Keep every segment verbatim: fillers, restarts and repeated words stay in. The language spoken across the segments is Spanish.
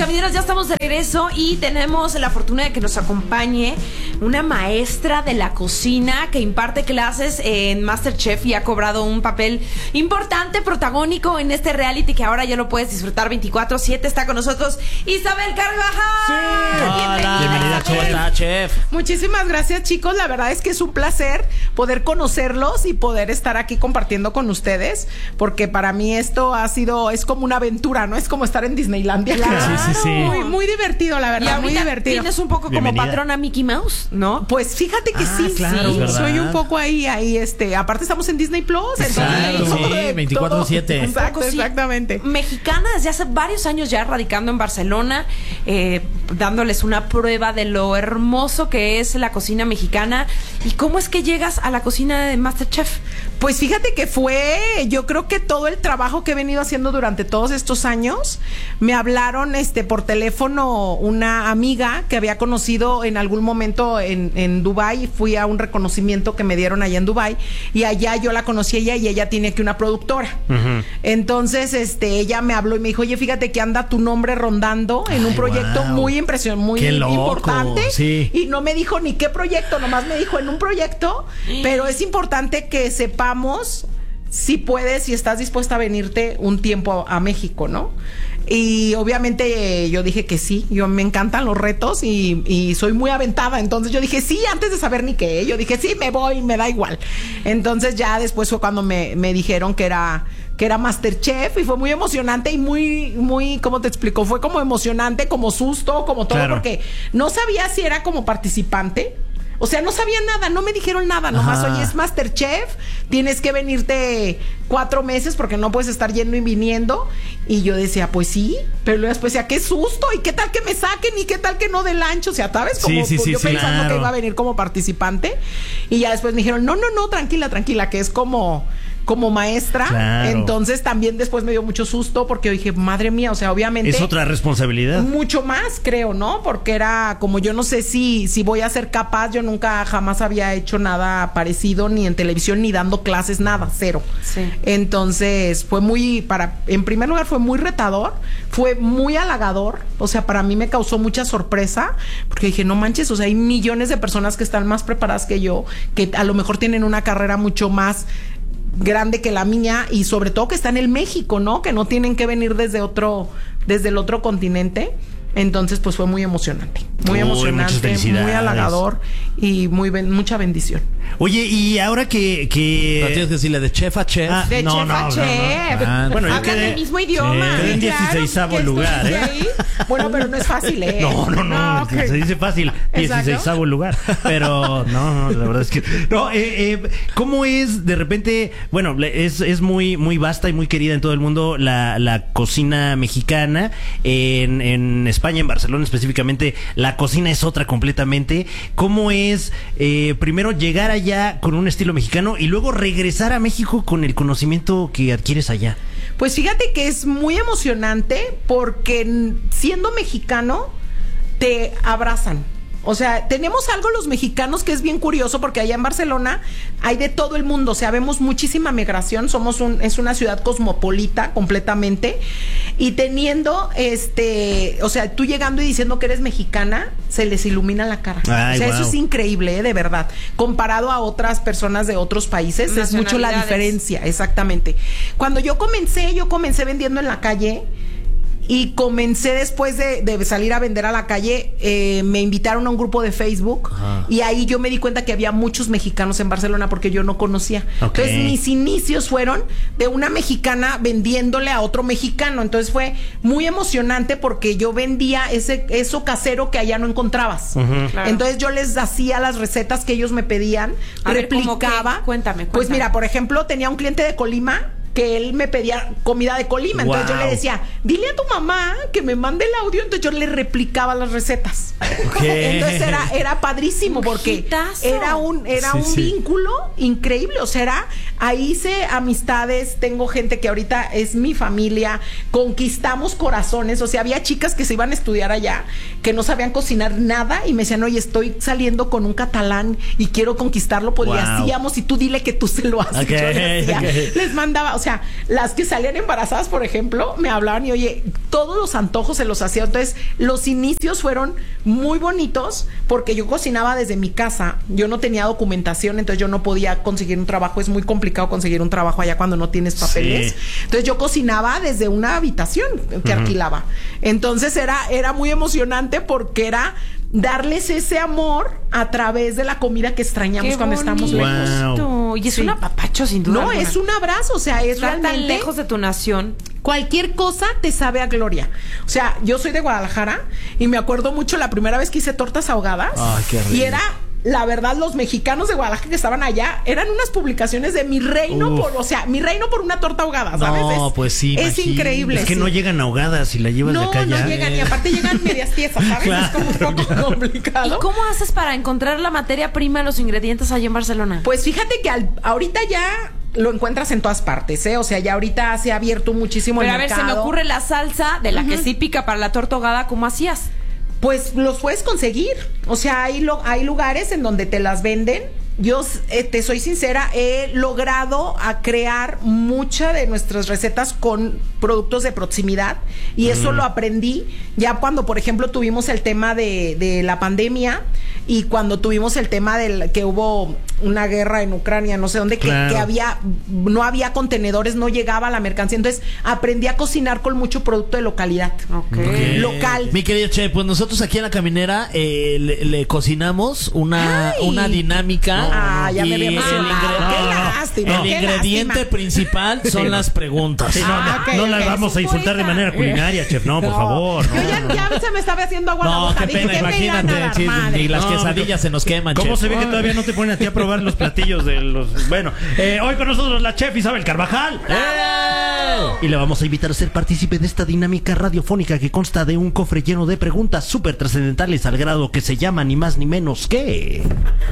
Camineros, ya estamos de regreso y tenemos la fortuna de que nos acompañe una maestra de la cocina que imparte clases en MasterChef y ha cobrado un papel importante, protagónico en este reality que ahora ya lo puedes disfrutar veinticuatro siete. Está con nosotros Isabel Carvajal. Sí. Bienvenida, Bienvenida, ¿cómo está, chef? Muchísimas gracias, chicos. La verdad es que es un placer poder conocerlos y poder estar aquí compartiendo con ustedes, porque para mí esto ha sido, es como una aventura, ¿no? Es como estar en Disneylandia. Claro. Sí, sí, sí. Muy, muy divertido, la verdad, muy divertido. Tienes un poco como Bienvenida. patrona Mickey Mouse, ¿no? Pues fíjate que Ah, sí, claro, sí. ¿verdad? Soy un poco ahí, ahí, este. Aparte estamos en Disney Plus. Exacto, entonces, sí, todo- veinticuatro siete. todo- Exacto, Poco, sí. exactamente. Mexicana desde hace varios años ya radicando en Barcelona, eh, dándoles una prueba de lo hermoso que es la cocina mexicana. ¿Y cómo es que llegas a la cocina de MasterChef? Pues fíjate que fue, yo creo que todo el trabajo que he venido haciendo durante todos estos años, me hablaron este por teléfono una amiga que había conocido en algún momento en, en Dubái, fui a un reconocimiento que me dieron allá en Dubái, y allá yo la conocí a ella y ella tiene aquí una productora. Uh-huh. Entonces, este, ella me habló y me dijo, oye, fíjate que anda tu nombre rondando en Ay, un proyecto wow. muy impresionante, muy Qué loco, importante. sí. Y no me dijo ni qué proyecto, nomás me dijo en un proyecto, pero es importante que sepamos si puedes, si estás dispuesta a venirte un tiempo a, a México, ¿no? Y obviamente eh, yo dije que sí, yo me encantan los retos y, y soy muy aventada, entonces yo dije sí, antes de saber ni qué, yo dije sí, me voy, me da igual. Entonces ya después fue cuando me, me dijeron que era que era MasterChef y fue muy emocionante y muy, muy, ¿cómo te explico? Fue como emocionante, como susto, como todo, Claro. porque no sabía si era como participante. O sea, no sabía nada, no me dijeron nada, nomás, Ajá. oye, es MasterChef, tienes que venirte cuatro meses porque no puedes estar yendo y viniendo. Y yo decía, pues sí, pero luego después decía, qué susto, y qué tal que me saquen, y qué tal que no del ancho, o sea, ¿sabes? Como Sí, sí, pues, sí, yo sí, pensando claro. que iba a venir como participante. Y ya después me dijeron, no, no, no, tranquila, tranquila, que es como... como maestra, Claro. entonces también después me dio mucho susto porque yo dije, madre mía, o sea, obviamente Es otra responsabilidad. mucho más, creo, ¿no? Porque era como yo no sé si si voy a ser capaz, yo nunca jamás había hecho nada parecido ni en televisión ni dando clases, nada, cero. Sí. Entonces, fue muy para en primer lugar fue muy retador, fue muy halagador, o sea, para mí me causó mucha sorpresa porque dije, no manches, o sea, hay millones de personas que están más preparadas que yo, que a lo mejor tienen una carrera mucho más grande que la mía y sobre todo que están en México, ¿no? Que no tienen que venir desde otro, desde el otro continente. Entonces, pues fue muy emocionante, muy Uy, emocionante, muchas felicidades. muy halagador y muy ben- mucha bendición. Oye, y ahora que... que... Pero tienes que decirle de chef a chef. Ah, De no, chef no, a no, no. chef. Ah, bueno, yo Hablan quedé- el mismo idioma. Sí, quedé en Claro, dieciseisavo que lugar, estuviste ¿eh? ahí. Bueno, pero no es fácil, ¿eh? No, no, no, No, se que- dice fácil, Exacto. dieciseisavo lugar, pero no, no, la verdad es que no, eh, eh, ¿cómo es de repente? Bueno, le- es, es muy, muy vasta y muy querida en todo el mundo la, la cocina mexicana, en, en España, en Barcelona específicamente, la cocina es otra completamente. ¿Cómo es eh, primero llegar allá con un estilo mexicano y luego regresar a México con el conocimiento que adquieres allá? Pues fíjate que es muy emocionante porque n- siendo mexicano te abrazan. O sea, tenemos algo los mexicanos que es bien curioso porque allá en Barcelona hay de todo el mundo, o sea, vemos muchísima migración, somos un, es una ciudad cosmopolita completamente y teniendo, este, o sea, tú llegando y diciendo que eres mexicana, se les ilumina la cara. Ay, o sea, wow. eso es increíble, ¿eh? De verdad. Comparado a otras personas de otros países, es mucho la Nacionalidades. diferencia, exactamente. Cuando yo comencé, yo comencé vendiendo en la calle. Y comencé después de, de salir a vender a la calle, eh, me invitaron a un grupo de Facebook. Ajá. Y ahí yo me di cuenta que había muchos mexicanos en Barcelona porque yo no conocía. Ok. Entonces mis inicios fueron de una mexicana vendiéndole a otro mexicano. Entonces fue muy emocionante porque yo vendía ese eso casero que allá no encontrabas. Ujú. Claro. Entonces yo les hacía las recetas que ellos me pedían, A ver, ¿cómo qué? replicaba. Cuéntame, Pues cuéntame. mira, por ejemplo, tenía un cliente de Colima que él me pedía comida de Colima. Entonces Wow. yo le decía, dile a tu mamá que me mande el audio. Entonces yo le replicaba las recetas. Ok. Entonces era, era padrísimo Un porque hitazo. era un, era Sí, un sí. vínculo increíble. O sea, era, ahí hice amistades, tengo gente que ahorita es mi familia, conquistamos corazones. O sea, había chicas que se iban a estudiar allá, que no sabían cocinar nada y me decían, oye, estoy saliendo con un catalán y quiero conquistarlo. Pues le Wow. hacíamos y tú dile que tú se lo haces. Ok, Yo le hacía. ok. Les mandaba, o sea, las que salían embarazadas, por ejemplo, me hablaban y oye, todos los antojos se los hacía. Entonces, los inicios fueron muy bonitos porque yo cocinaba desde mi casa. Yo no tenía documentación, entonces yo no podía conseguir un trabajo. Es muy complicado conseguir un trabajo allá cuando no tienes papeles. Sí. Entonces, yo cocinaba desde una habitación que uh-huh. alquilaba. Entonces, era, era muy emocionante porque era darles ese amor a través de la comida que extrañamos Qué cuando bonito. Estamos lejos. Wow. Y es sí. un apapacho, sin duda. No, alguna. Es un abrazo, o sea, es Estar realmente tan lejos de tu nación. Cualquier cosa te sabe a gloria. O sea, yo soy de Guadalajara y me acuerdo mucho la primera vez que hice tortas ahogadas. Ay, qué rico. Y era... La verdad, los mexicanos de Guadalajara que estaban allá eran unas publicaciones de mi reino Uf. por, o sea, mi reino por una torta ahogada, ¿sabes? No, es, pues sí. Es imagín. increíble. Es que sí. no llegan ahogadas si la llevas no, de acá No, ya. no llegan, y aparte llegan medias tiesas, ¿sabes? Claro, es como un poco claro. complicado. ¿Y cómo haces para encontrar la materia prima, los ingredientes allá en Barcelona? Pues fíjate que al, ahorita ya lo encuentras en todas partes, ¿eh? O sea, ya ahorita se ha abierto muchísimo Pero el mercado. Pero a ver, se me ocurre la salsa de la uh-huh. que sí pica para la torta ahogada, ¿cómo hacías? Pues los puedes conseguir. O sea, hay, lo, hay lugares en donde te las venden. Yo, eh, te soy sincera, he logrado a crear muchas de nuestras recetas con productos de proximidad y eso mm. lo aprendí ya cuando, por ejemplo, tuvimos el tema de, de la pandemia y cuando tuvimos el tema del que hubo una guerra en Ucrania, no sé dónde, claro. que, que había, no había contenedores, no llegaba la mercancía. Entonces aprendí a cocinar con mucho producto de localidad. Okay. Okay. Local. Mi querido Chef, pues nosotros aquí en La Caminera eh, le, le cocinamos una, una dinámica. Ah, ya me había emocionado. El, qué lástima, el qué ingrediente lástima. principal son sí, las preguntas. Sí, no, ah, no, okay, no okay. las vamos a insultar de manera culinaria, chef. No, por no. favor. No. Yo ya, ya se me estaba haciendo agua no, la boca. qué pena, ¿Qué imagínate. me Sí, y las no, quesadillas se nos queman, ¿Cómo chef? se ve que todavía no te ponen a ti a probar los platillos de los... Bueno, eh, hoy con nosotros la chef Isabel Carvajal. ¡Eh! Y le vamos a invitar a ser partícipe de esta dinámica radiofónica que consta de un cofre lleno de preguntas súper trascendentales al grado que se llama ni más ni menos que...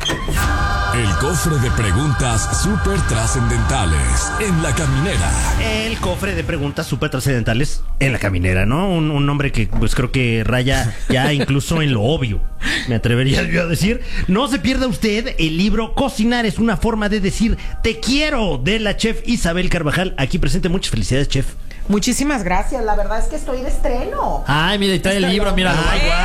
El cofre de preguntas súper trascendentales en La Caminera. El cofre de preguntas súper trascendentales en La Caminera, ¿no? Un, un nombre que pues creo que raya ya incluso en lo obvio, me atrevería yo a decir. No se pierda usted el libro Cocinar es una forma de decir te quiero, de la chef Isabel Carvajal, aquí presente. Muchas felicidades, chef. Muchísimas gracias, la verdad es que estoy de estreno. Ay, mira, y trae el libro, mira.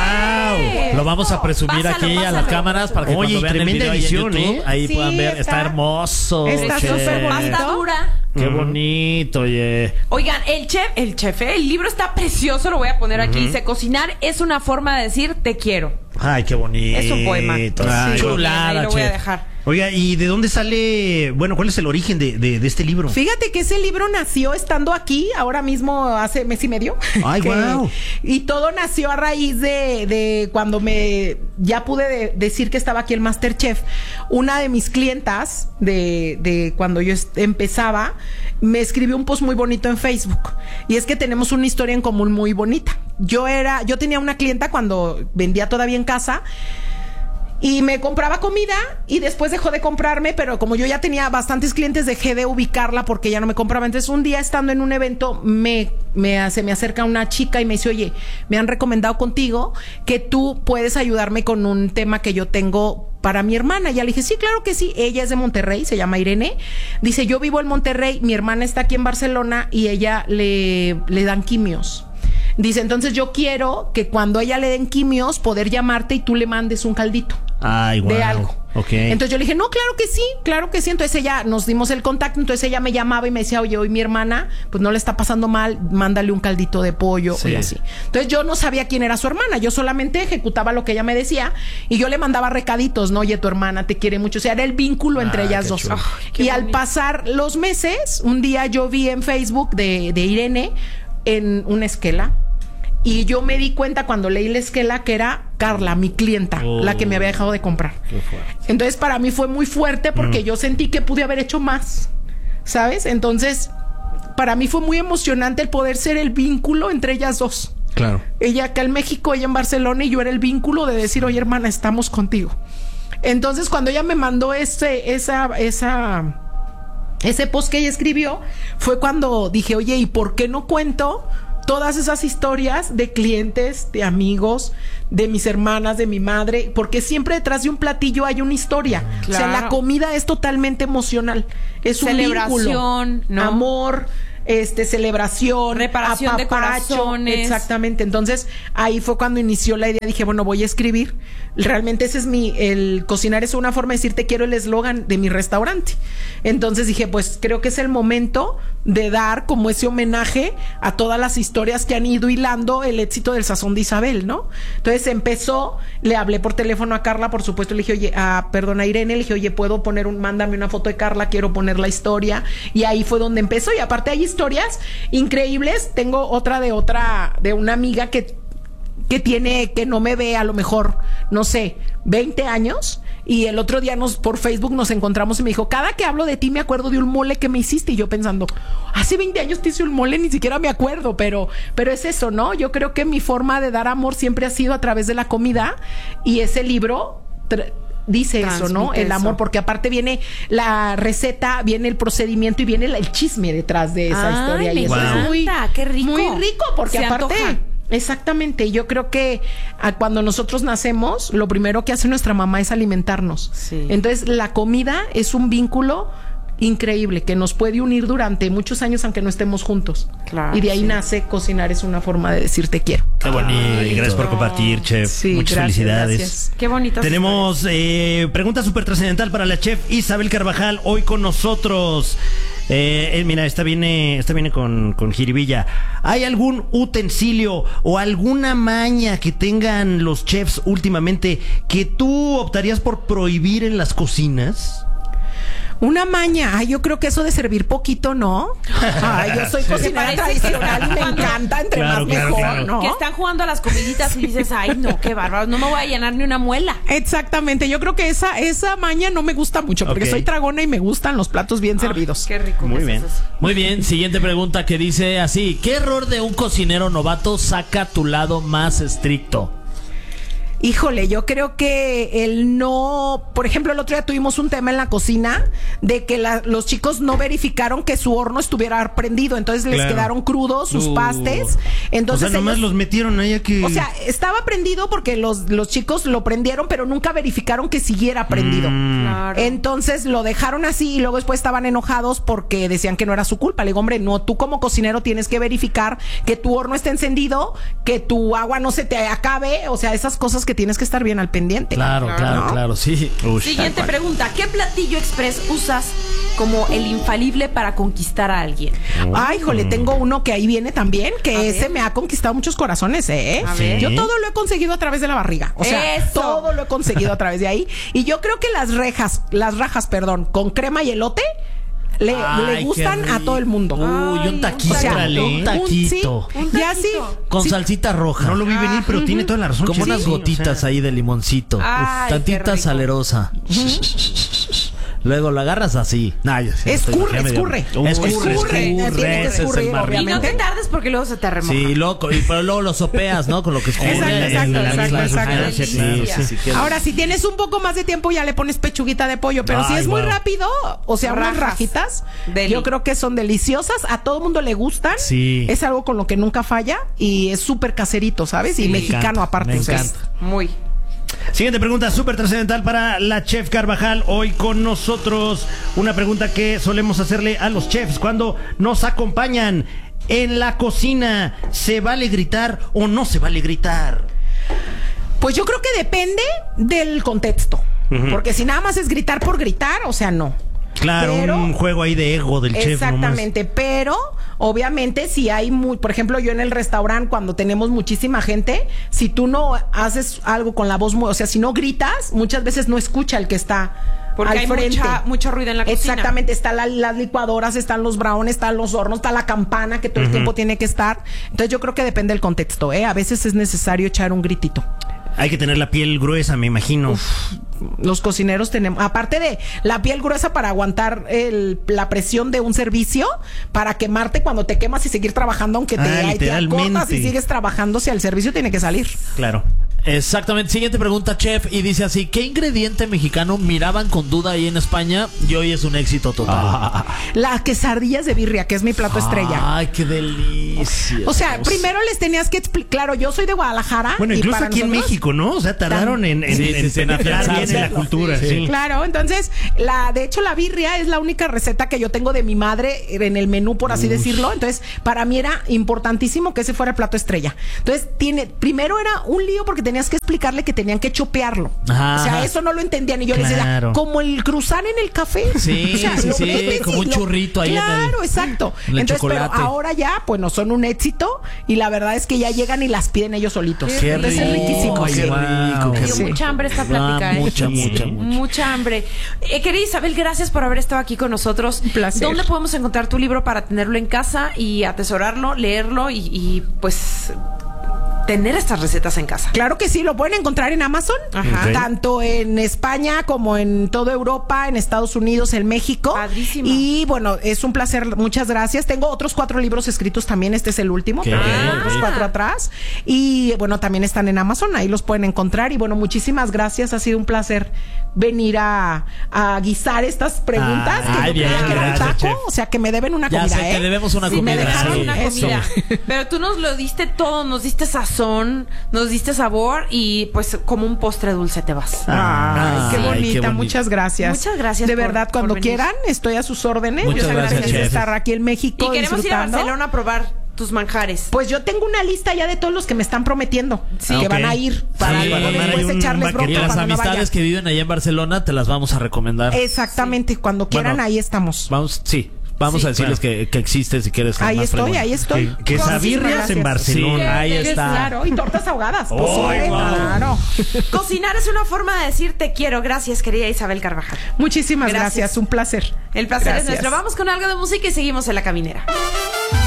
Ay, wow. Lo vamos a presumir pásalo, aquí pásalo. a las cámaras para que Oye, cuando vean tremenda el video edición, ahí en YouTube, ¿eh? ahí sí, puedan ver, está, está hermoso. Está súper bonito. dura. Qué uh-huh. bonito, oye. Oigan, el chef, el chef, ¿eh? El libro está precioso, lo voy a poner aquí. Uh-huh. Dice, cocinar es una forma de decir te quiero. Ay, qué bonito. Es un poema. Ay, sí, chulada, ahí lo voy chef. a dejar. Oiga, ¿y de dónde sale, bueno, cuál es el origen de, de, de este libro? Fíjate que ese libro nació estando aquí, ahora mismo hace mes y medio. ¡Ay, que, wow! Y todo nació a raíz de, de cuando me ya pude de, decir que estaba aquí el MasterChef. Una de mis clientas, de, de cuando yo empezaba, me escribió un post muy bonito en Facebook. Y es que tenemos una historia en común muy bonita. Yo era, yo tenía una clienta cuando vendía todavía en casa, y me compraba comida y después dejó de comprarme, pero como yo ya tenía bastantes clientes, dejé de ubicarla porque ya no me compraba. Entonces un día estando en un evento me, me se me acerca una chica y me dice, oye, me han recomendado contigo que tú puedes ayudarme con un tema que yo tengo para mi hermana. Y ya le dije, sí, claro que sí. Ella es de Monterrey, se llama Irene. Dice, yo vivo en Monterrey, mi hermana está aquí en Barcelona y ella le, le dan quimios. Dice, entonces yo quiero que cuando a ella le den quimios, poder llamarte y tú le mandes un caldito. Ay, wow. De algo. Okay. Entonces yo le dije, no, claro que sí, claro que sí. Entonces ella, nos dimos el contacto, entonces ella me llamaba y me decía, oye, hoy mi hermana, pues no le está pasando mal, mándale un caldito de pollo, sí. y así. Entonces yo no sabía quién era su hermana, yo solamente ejecutaba lo que ella me decía y yo le mandaba recaditos, ¿no? Oye, tu hermana te quiere mucho. O sea, era el vínculo ah, entre ellas dos. Oh, y bonito. Al pasar los meses, un día yo vi en Facebook de, de Irene en una esquela. Y yo me di cuenta cuando leí la esquela que era Carla, mi clienta, oh, la que me había dejado de comprar. Entonces para mí fue muy fuerte porque mm. yo sentí que pude haber hecho más, ¿sabes? Entonces para mí fue muy emocionante el poder ser el vínculo entre ellas dos. Claro. Ella acá en México, ella en Barcelona, y yo era el vínculo de decir, oye, hermana, estamos contigo. Entonces cuando ella me mandó ese, esa, esa, ese post que ella escribió, fue cuando dije, oye, ¿y por qué no cuento todas esas historias de clientes, de amigos, de mis hermanas, de mi madre, porque siempre detrás de un platillo hay una historia. Claro. O sea, la comida es totalmente emocional. Es un Celebración, vínculo, ¿no? amor, este, celebración, reparación de corazones. Exactamente. Entonces, ahí fue cuando inició la idea. Dije, bueno, voy a escribir. Realmente ese es mi, el cocinar es una forma de decirte quiero el eslogan de mi restaurante. Entonces dije, pues creo que es el momento de dar como ese homenaje a todas las historias que han ido hilando el éxito del Sazón de Isabel, ¿no? Entonces empezó, le hablé por teléfono a Carla, por supuesto, le dije, oye, a, perdón, a Irene, le dije, oye, puedo poner un, mándame una foto de Carla, quiero poner la historia. Y ahí fue donde empezó. Y aparte hay historias increíbles. Tengo otra de otra, de una amiga que que tiene, que no me ve a lo mejor, no sé, veinte años, y el otro día nos por Facebook nos encontramos y me dijo, cada que hablo de ti me acuerdo de un mole que me hiciste, y yo pensando, hace veinte años te hice un mole, ni siquiera me acuerdo, pero, pero es eso, ¿no? Yo creo que mi forma de dar amor siempre ha sido a través de la comida, y ese libro tra- dice eso, ¿no? El amor, porque aparte viene la receta, viene el procedimiento y viene el, el chisme detrás de esa Ay, historia, me y eso encanta, es muy, qué rico. muy rico, porque Se aparte... antoja. Exactamente, yo creo que a cuando nosotros nacemos, lo primero que hace nuestra mamá es alimentarnos. Sí. Entonces, la comida es un vínculo increíble que nos puede unir durante muchos años aunque no estemos juntos. Claro, y de ahí sí. nace cocinar, es una forma de decir te quiero. Qué bonito. Ay, gracias por compartir, chef. Sí, Muchas gracias, felicidades. gracias. Qué bonita. Tenemos eh, pregunta súper trascendental para la chef Isabel Carvajal hoy con nosotros. Eh, eh, mira, esta viene, esta viene con, con jiribilla. ¿Hay algún utensilio o alguna maña que tengan los chefs últimamente que tú optarías por prohibir en las cocinas? Una maña, ay, yo creo que eso de servir poquito, ¿no? Ay, yo soy cocinera parece que tradicional y me están jugando- encanta, entre Claro, más claro, mejor, claro. ¿no? Que están jugando a las comiditas y dices, ay, no, qué bárbaro, no me voy a llenar ni una muela. Exactamente, yo creo que esa, esa maña no me gusta mucho porque Ok. soy tragona y me gustan los platos bien servidos. Qué rico. Muy que bien. seas así. Muy bien, siguiente pregunta que dice así: ¿qué error de un cocinero novato saca tu lado más estricto? Híjole, yo creo que el no, por ejemplo, el otro día tuvimos un tema en la cocina de que la- los chicos no verificaron que su horno estuviera prendido, entonces les Claro. quedaron crudos sus Uh. pastes. Entonces o sea, nomás ellos- los metieron ahí a que... o sea, estaba prendido porque los, los chicos lo prendieron, pero nunca verificaron que siguiera prendido. Mm. Claro. Entonces lo dejaron así y luego después estaban enojados porque decían que no era su culpa. Le digo, hombre, no, tú como cocinero tienes que verificar que tu horno esté encendido, que tu agua no se te acabe, o sea, esas cosas que tienes que estar bien al pendiente. Claro, claro, ¿no? claro, sí. Uy, Siguiente tal cual. pregunta. ¿Qué platillo express usas como el infalible para conquistar a alguien? Ay, híjole, tengo uno que ahí viene también, que A ese ver. me ha conquistado muchos corazones, ¿eh? A ver. Yo todo lo he conseguido a través de la barriga. O sea, Eso. todo lo he conseguido a través de ahí. Y yo creo que las rejas, las rajas, perdón, con crema y elote, le, Ay, le qué gustan a todo el mundo. Uy, Ay, un taquito, o sea, órale, un un- taquito. sí, Un ya taquito. sí. Con Sí. salsita roja. No lo vi venir, pero tiene toda la razón. Como Chef. unas Sí, gotitas o sea, ahí de limoncito. Uf, Ay, qué tantita rico. salerosa. Luego lo agarras así. Nah, yo sí, Escurre, ya me dio- escurre. Escurre, Escurre, escurre. tiene que Ese es el escurrir, más rico. Y no te obviamente. tardes porque luego se te remoja. Sí, loco. Y pero luego lo sopeas, ¿no? Con lo que escurre. Exacto, En exacto, la exacto, misma exacto. sustancia, claro, Delicia. sí, queda- Ahora, si tienes un poco más de tiempo, ya le pones pechuguita de pollo. Pero si Ay, es muy wow. rápido, o sea, unas Rajas. rajitas, Deli. yo creo que son deliciosas. A todo mundo le gustan. Sí. Es algo con lo que nunca falla y es súper caserito, ¿sabes? y me mexicano encanta, aparte. me o sea, encanta. Muy. Siguiente pregunta súper trascendental para la chef Carvajal hoy con nosotros. Una pregunta que solemos hacerle a los chefs cuando nos acompañan en la cocina. ¿Se vale gritar o no se vale gritar? Pues yo creo que depende del contexto. Ujú. Porque si nada más es gritar por gritar, o sea, no. Claro, Pero- un juego ahí de ego del chef. Exactamente, pero obviamente si hay muy, por ejemplo, yo en el restaurante cuando tenemos muchísima gente, si tú no haces algo con la voz muy, o sea, si no gritas, muchas veces no escucha el que está Porque al hay frente. mucha- mucho ruido en la cocina. Exactamente, están la- las licuadoras, están los browns, están los hornos, está la campana que todo el tiempo tiene que estar. Entonces yo creo que depende del contexto, ¿eh? A veces es necesario echar un gritito. Hay que tener la piel gruesa, me imagino. Los cocineros tenemos, aparte de la piel gruesa para aguantar el- la presión de un servicio, para quemarte cuando te quemas y seguir trabajando, aunque te, Ah, ahí te literalmente. acortas y sigues trabajando, si el servicio tiene que salir. Claro. Exactamente. Siguiente pregunta, chef. Y dice así: ¿qué ingrediente mexicano miraban con duda ahí en España y hoy es un éxito total? Ah. Las quesadillas de birria, que es mi plato estrella. Ay, qué delicia. O sea, primero les tenías que explicar. Claro, yo soy de Guadalajara. Bueno, y incluso para aquí en nosotros- México, ¿no? O sea, tardaron en, en, Sí, sí, en sí, en penetrar afianzarse. bien en la cultura. Sí. Sí. Claro, entonces, la, de hecho, la birria es la única receta que yo tengo de mi madre en el menú, por así decirlo. Entonces, para mí era importantísimo que ese fuera el plato estrella. Entonces, tiene, primero era un lío porque tenías que explicarle que tenían que chopearlo. Ajá. O sea, eso no lo entendían. Y yo les decía, Claro. como el cruzar en el café. Sí, O sea, sí, lo sí, metes como y un lo- churrito ahí en el- Claro, exacto. en el Entonces, chocolate. pero ahora ya, pues no son un éxito. Y la verdad es que ya llegan y las piden ellos solitos. Qué Entonces, es rico, riquísimo. qué sí. rico, Me qué dio Sí. mucha hambre esta plática, Ah, ¿eh? mucha, Sí. mucha, mucha. Mucha hambre. Eh, querida Isabel, gracias por haber estado aquí con nosotros. Un placer. ¿Dónde podemos encontrar tu libro para tenerlo en casa y atesorarlo, leerlo y, y, pues tener estas recetas en casa? Claro que sí, lo pueden encontrar en Amazon, Ajá. Ok. tanto en España como en toda Europa, en Estados Unidos, en México. Padrísimo. Y bueno, es un placer, muchas gracias. Tengo otros cuatro libros escritos también, este es el último, Qué pero bien, tengo otros bien. cuatro atrás. Y bueno, también están en Amazon, ahí los pueden encontrar. Y bueno, muchísimas gracias, ha sido un placer venir a, a guisar estas preguntas. Ay, que yo bien, creía que era un gracias, taco, chef. o sea que me deben una Ya comida, sé, ¿eh? te debemos una Sí, comida. me dejaron sí. una Eso. comida. Pero tú nos lo diste todo, nos diste sazón, nos diste sabor y pues como un postre dulce te vas. Ay, qué Ay, bonita, qué bonito. muchas gracias. Muchas gracias De por- verdad, por cuando venir. quieran, estoy a sus órdenes. Muchas Yo soy gracias, feliz de chef. estar aquí en México Y queremos ir a disfrutando. Barcelona a probar tus manjares. Pues yo tengo una lista ya de todos los que me están prometiendo Sí. que Ok. van a ir para Sí, luego para armar después ahí un echarles baquete. Y bronca las cuando no amistades vayan. que viven allá en Barcelona te las vamos a recomendar. Exactamente, cuando quieran Bueno, ahí estamos. Vamos, sí. Vamos Sí. a decirles que, que existes si quieres. Ahí más estoy, preguntas. ahí estoy. Que- que Muchísimas sabirrias gracias. en Barcelona. Sí, ahí Que- está. Claro, y tortas ahogadas. ¡Ay, pozole, guau! claro. Cocinar es una forma de decir te quiero. Gracias, querida Isabel Carvajal. Muchísimas Gracias. gracias. un placer. El placer Gracias. es nuestro. Vamos con algo de música y seguimos en La Caminera.